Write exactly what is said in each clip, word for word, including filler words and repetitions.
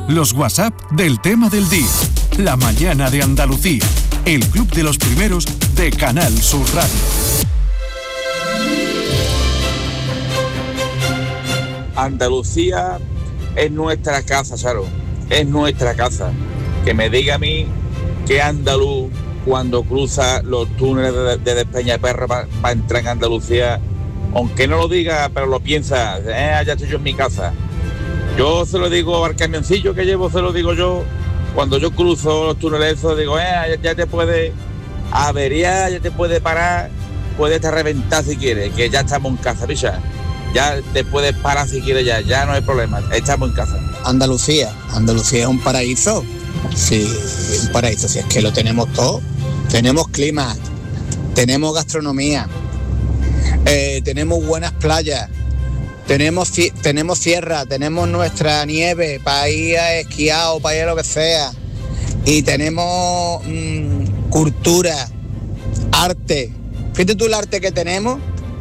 Los WhatsApp del tema del día. La mañana de Andalucía. El club de los primeros de Canal Sur Radio. Andalucía es nuestra casa, Charo. Es nuestra casa. Que me diga a mí que andaluz, cuando cruza los túneles de, de Despeñaperro para pa entrar en Andalucía, aunque no lo diga, pero lo piensa, eh, allá estoy yo en mi casa. Yo se lo digo al camioncillo que llevo, se lo digo yo, cuando yo cruzo los túneles, eso digo, eh, ya, ya te puede averiar, ya te puede parar, puedes estar reventar si quieres, que ya estamos en casa, picha. Ya te puedes parar si quieres, ya, ya no hay problema, estamos en casa. Andalucía, Andalucía es un paraíso, sí, un paraíso, si es que lo tenemos todo, tenemos clima, tenemos gastronomía, eh, tenemos buenas playas, tenemos fi- tenemos sierra, tenemos nuestra nieve para ir a esquiar o para ir a lo que sea, y tenemos mmm, cultura, arte. Fíjate tú el arte que tenemos,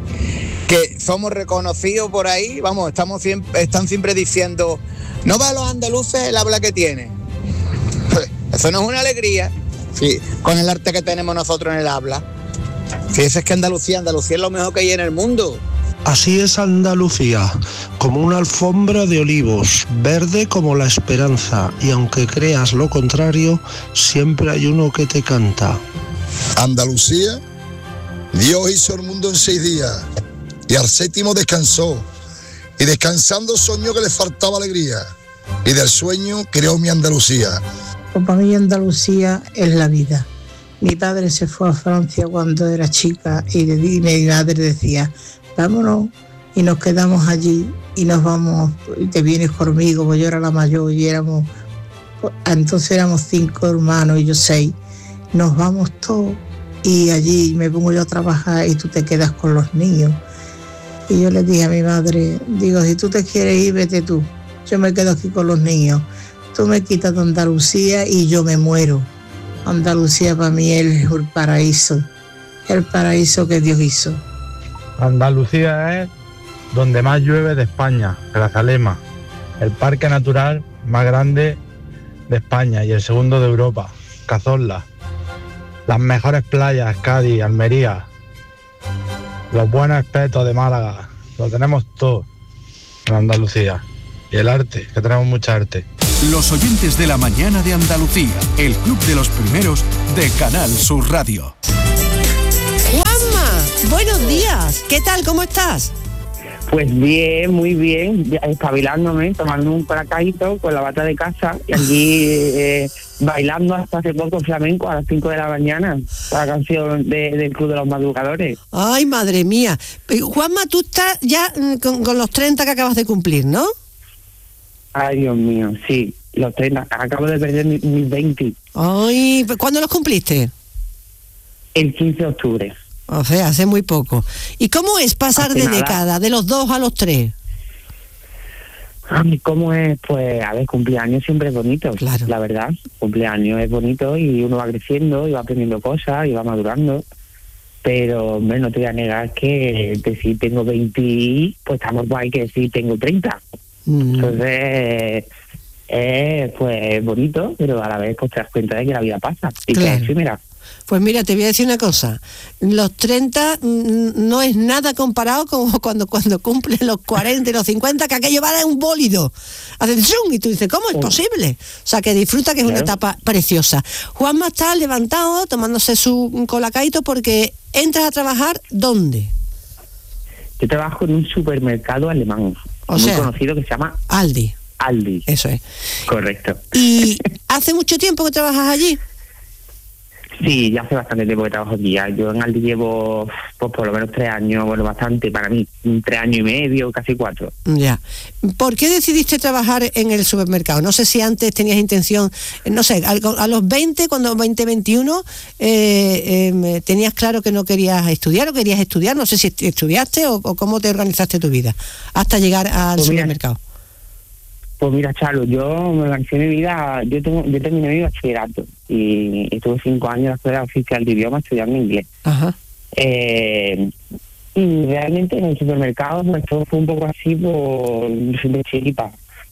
que somos reconocidos por ahí, vamos, estamos siempre, están siempre diciendo, no va a los andaluces el habla que tienen. Pues, eso no es una alegría, sí, con el arte que tenemos nosotros en el habla. Fíjese, es que Andalucía, Andalucía es lo mejor que hay en el mundo. Así es Andalucía, como una alfombra de olivos, verde como la esperanza, y aunque creas lo contrario, siempre hay uno que te canta. Andalucía, Dios hizo el mundo en seis días, y al séptimo descansó, y descansando soñó que le faltaba alegría, y del sueño creó mi Andalucía. Pues para mí Andalucía es la vida. Mi padre se fue a Francia cuando era chica y mi madre decía, vámonos, y nos quedamos allí y nos vamos, y te vienes conmigo, pues yo era la mayor y éramos, entonces éramos cinco hermanos y yo seis, nos vamos todos y allí me pongo yo a trabajar y tú te quedas con los niños. Y yo le dije a mi madre, digo, si tú te quieres ir, vete tú, yo me quedo aquí con los niños, tú me quitas de Andalucía y yo me muero. Andalucía para mí es el paraíso, el paraíso que Dios hizo. Andalucía es donde más llueve de España, Grazalema, el parque natural más grande de España y el segundo de Europa, Cazorla, las mejores playas, Cádiz, Almería, los buenos espetos de Málaga, lo tenemos todo en Andalucía. Y el arte, que tenemos mucha arte. Los oyentes de la mañana de Andalucía, el club de los primeros de Canal Sur Radio. Juanma, buenos días. ¿Qué tal? ¿Cómo estás? Pues bien, muy bien, espabilándome, tomando un colacadito con la bata de casa y allí eh, bailando hasta hace poco flamenco a las cinco de la mañana, la canción de, del Club de los Madrugadores. Ay, madre mía. Juanma, tú estás ya con, con los treinta que acabas de cumplir, ¿no? Ay, Dios mío, sí, los treinta, acabo de perder mis mi veinte. Ay, ¿cuándo los cumpliste? El quince de octubre. O sea, hace muy poco. ¿Y cómo es pasar Hace de nada. década, de los dos a los tres? Ay, ¿cómo es? Pues, a ver, cumpleaños siempre es bonito, claro. La verdad. Cumpleaños es bonito y uno va creciendo y va aprendiendo cosas y va madurando. Pero, hombre, no te voy a negar que, que si tengo veinte, pues estamos guay que si tengo treinta. Mm. Entonces, eh, pues bonito, pero a la vez pues te das cuenta de que la vida pasa. Y claro. Que es efímera. Pues mira, te voy a decir una cosa, los treinta no es nada comparado con cuando, cuando cumples los cuarenta y los cincuenta, que aquello va de un bólido, hacen zoom, y tú dices, ¿cómo es posible? O sea, que disfruta, que es una etapa preciosa. Juanma está levantado, tomándose su colacaito, porque entras a trabajar, ¿dónde? Yo trabajo en un supermercado alemán, o muy sea, conocido, que se llama Aldi. Aldi. Eso es. Correcto. ¿Y hace mucho tiempo que trabajas allí? Sí, ya hace bastante tiempo que trabajo aquí. Ya. Yo en Aldi llevo pues, por lo menos tres años, bueno, bastante para mí, tres años y medio, casi cuatro. Ya. ¿Por qué decidiste trabajar en el supermercado? No sé si antes tenías intención, no sé, a, a los veinte, cuando veinte, veintiuno, eh, eh, tenías claro que no querías estudiar o querías estudiar, no sé si estudiaste o, o cómo te organizaste tu vida hasta llegar al pues supermercado. Mira, pues mira, Chalo, yo me organizé mi vida, yo, tengo, yo terminé mi bachillerato y estuve cinco años en la Escuela Oficial de Idiomas estudiando inglés. Ajá. Eh, y realmente en el supermercado pues todo fue un poco así por de chiripa,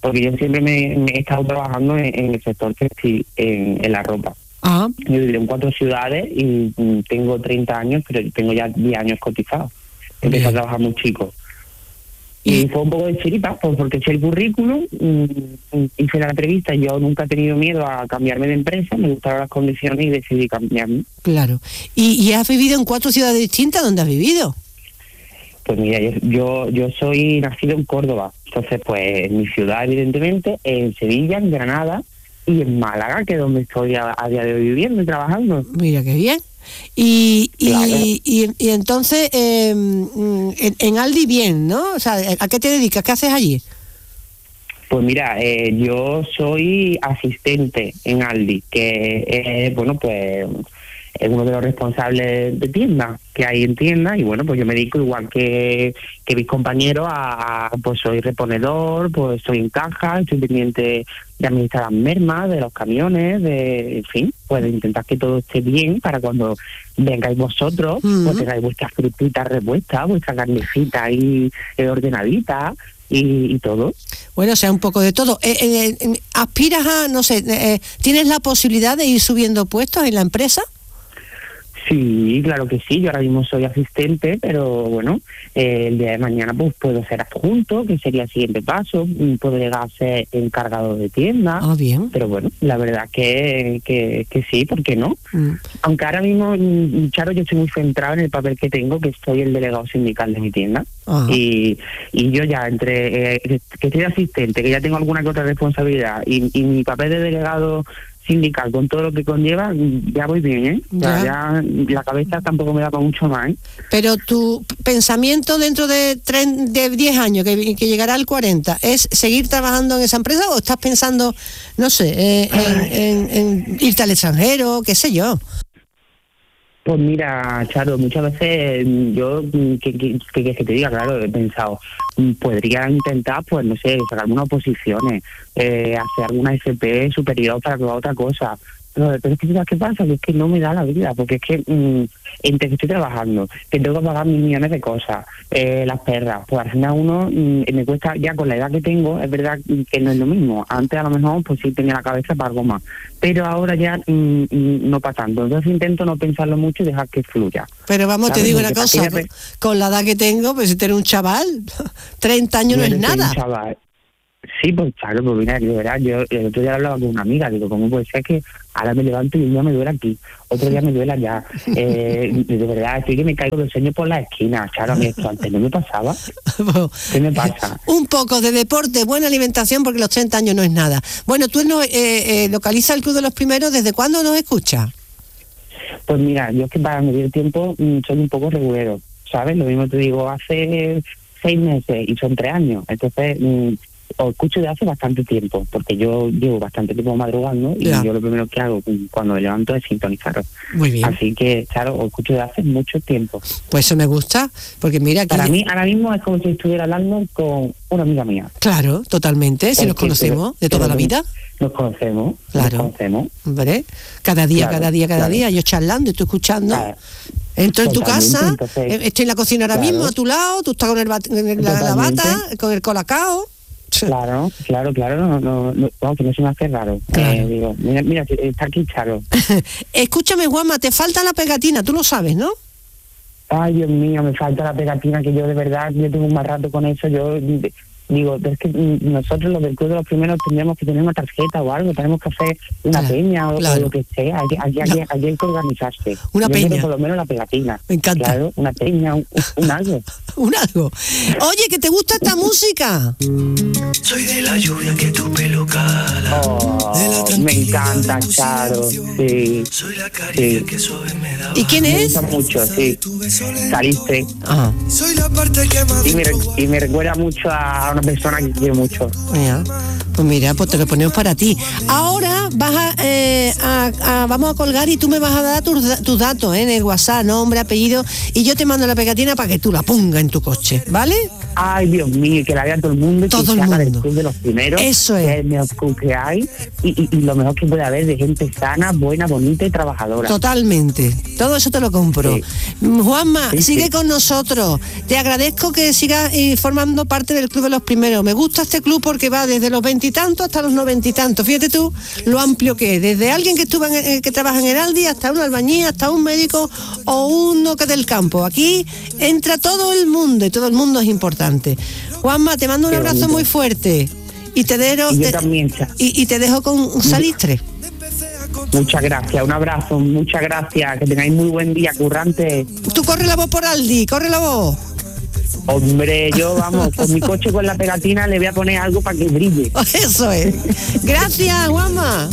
porque yo siempre me, me he estado trabajando en, en el sector textil, en, en la ropa. Ah. Yo vivo en cuatro ciudades y mm, tengo treinta años, pero tengo ya diez años cotizados. Empecé a trabajar muy chico. Y fue un poco de chiripa, pues porque eché el currículum, mmm, hice la entrevista, yo nunca he tenido miedo a cambiarme de empresa, me gustaron las condiciones y decidí cambiarme. Claro. ¿Y, y has vivido en cuatro ciudades distintas? ¿Dónde has vivido? Pues mira, yo yo soy nacido en Córdoba, entonces pues en mi ciudad evidentemente, en Sevilla, en Granada y en Málaga, que es donde estoy a, a día de hoy viviendo y trabajando. Mira qué bien. Y, y, Claro. y, y, y entonces eh, en, en Aldi bien, ¿no? O sea, ¿a qué te dedicas? ¿Qué haces allí? Pues mira, eh, yo soy asistente en Aldi, que es, bueno, pues es uno de los responsables de tienda que hay en tienda, y bueno, pues yo me dedico igual que, que mis compañeros a, a, pues soy reponedor, pues estoy en caja, estoy pendiente de administrar las mermas, de los camiones, de, en fin, pues de intentar que todo esté bien para cuando vengáis vosotros, Mm. pues tengáis vuestras frutitas repuestas, vuestra carnecita ahí eh, ordenadita y, y todo. Bueno, o sea, un poco de todo. Eh, eh, eh, ¿Aspiras a, no sé, eh, tienes la posibilidad de ir subiendo puestos en la empresa? Sí, claro que sí, yo ahora mismo soy asistente, pero bueno, eh, el día de mañana pues puedo ser adjunto, que sería el siguiente paso, mm, puedo llegar a ser encargado de tienda, Ah, bien. pero bueno, la verdad que, que, que sí, ¿por qué no? Mm. Aunque ahora mismo, mm, Charo, yo estoy muy centrado en el papel que tengo, que soy el delegado sindical de mi tienda, Ajá. y, y yo ya entre eh, que que estoy de asistente, que ya tengo alguna que otra responsabilidad, y, y mi papel de delegado sindical con todo lo que conlleva, ya voy bien, ¿eh? O sea, Ya. ya la cabeza tampoco me da para mucho más, ¿eh? Pero tu p- pensamiento dentro de, tre- de diez años, que, que llegará al cuarenta, ¿es seguir trabajando en esa empresa o estás pensando, no sé, eh, en, en- en irte al extranjero, qué sé yo? Pues mira, Charo, muchas veces mm, yo, mm, que, que, que, que te diga, claro, he pensado, mm, podría intentar, pues no sé, sacar algunas oposiciones, eh, hacer alguna F P superior para probar otra cosa. Pero, pero es que ¿sabes qué pasa? Que es que no me da la vida, porque es que mm, entre que estoy trabajando, que tengo que pagar mil millones de cosas, eh, las perras, pues al final uno mm, me cuesta, ya con la edad que tengo, es verdad que no es lo mismo. Antes a lo mejor pues sí tenía la cabeza para algo más, pero ahora ya mm, mm, no para tanto. Entonces intento no pensarlo mucho y dejar que fluya. Pero vamos, te ¿Sabes? digo una Porque cosa, para que- con la edad que tengo, pues si tener un chaval, treinta años no es Yo soy un nada. chaval. Sí, pues claro, pues mira, de verdad, yo el otro día hablaba con una amiga, digo, ¿cómo puede ser que ahora me levanto y un día me duele aquí, otro día me duele allá? Eh, de verdad, estoy que me caigo del sueño por la esquina, Charo, a mí esto antes no me pasaba. ¿Qué me pasa? Un poco de deporte, buena alimentación, porque los treinta años no es nada. Bueno, tú no, eh, eh, localiza el Club de los Primeros, ¿desde cuándo nos escuchas? Pues mira, yo es que para medir tiempo mm, soy un poco regulero, ¿sabes? Lo mismo te digo, hace seis meses y son tres años, entonces mm, os escucho de hace bastante tiempo, porque yo llevo bastante tiempo madrugando y Ya. yo lo primero que hago mm, cuando me levanto es sintonizaros. Muy bien. Así que, claro, os escucho de hace mucho tiempo. Pues eso me gusta, porque mira, aquí... Para mí, ahora mismo es como si estuviera hablando con una amiga mía. Claro, totalmente, si nos Porque- conocemos de pero- toda la pero vida. Nos conocemos, Claro. nos conocemos. ¿Vale? Cada día, Claro, cada día, cada claro. día, yo charlando y tú escuchando. Claro. Entro en tu Totalmente, casa, entonces, eh, estoy en la cocina ahora claro. mismo, a tu lado, tú estás con el bat- en la, la Totalmente. bata, con el colacao. Claro, claro, claro, no, no, no, no, que no se me hace raro. Claro. Eh, digo, mira, mira, está aquí Charo. Escúchame, Juanma, te falta la pegatina, tú lo sabes, ¿no? Ay, Dios mío, me falta la pegatina, que yo de verdad, yo tengo un mal rato con eso. Yo de- digo, es que mm, nosotros los del Club de los Primeros tendríamos que tener una tarjeta o algo, tenemos que hacer una Claro, peña o, claro. o lo que sea. Hay, que- hay, que- hay, que- hay que organizarse. Una Yo quiero peña. por lo menos la pegatina. Me encanta. Claro, una peña, un, un algo. Un algo. Oye, ¿que te gusta esta música? Soy de la lluvia que tu pelo cala. Oh, me encanta, Charo. Sí, sí. ¿Y quién Me es? gusta mucho, sí. Saliste. Ajá. Soy la parte que más Y me, re- y me recuerda mucho a una persona que quiero mucho. Mira, pues mira, pues te lo ponemos para ti. Ahora vas a, eh, a a, a- vamos a colgar y tú me vas a dar tus, da- tus datos, ¿eh? En el WhatsApp, nombre, apellido, y yo te mando la pegatina para que tú la pongas en tu coche, ¿vale? Ay, Dios mío, que la vea todo el mundo y Todo que el se haga del mundo. club de los primeros. Eso es. Que es el mejor club que hay y, y, y lo mejor que puede haber de gente sana, buena, bonita y trabajadora. Totalmente, todo eso te lo compro. Mm, Juanma, Sí, sigue sí. con nosotros. Te agradezco que sigas eh, formando parte del Club de los Primeros. Me gusta este club porque va desde los veintitantos hasta los noventa y tantos. Fíjate tú lo amplio que es. Desde alguien que estuvo en, eh, que trabaja en el Aldi hasta un albañil, hasta un médico o uno que del campo. Aquí entra todo el mundo y todo el mundo es importante. Juanma, te mando un Qué abrazo bonito. muy fuerte y te dejo, Y yo te- también, Cha. y, y te dejo con un salistre. Muchas gracias, un abrazo, muchas gracias. Que tengáis muy buen día, currante. Tú corre la voz por Aldi, corre la voz. Hombre, yo, vamos, con mi coche con la pegatina le voy a poner algo para que brille. Eso es. Gracias, Juanma.